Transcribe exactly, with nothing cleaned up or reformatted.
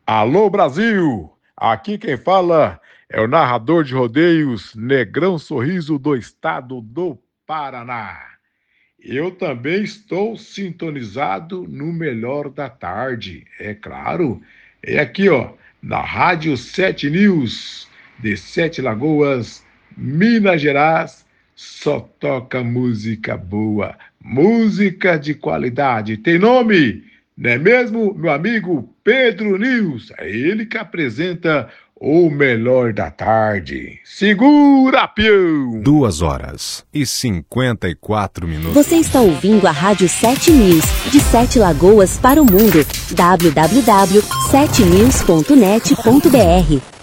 Alô Brasil, aqui quem fala é o narrador de rodeios Negrão Sorriso do estado do Paraná. Eu também estou sintonizado no Melhor da Tarde, é claro. É aqui, ó, na Rádio Sete News, de Sete Lagoas, Minas Gerais, só toca música boa, música de qualidade. Tem nome, não é mesmo, meu amigo Pedro News? É ele que apresenta o Melhor da Tarde. Segura, peão! Duas horas e cinquenta e quatro minutos. Você está ouvindo a Rádio Sete News, de Sete Lagoas para o mundo. w w w ponto sete news ponto net ponto b r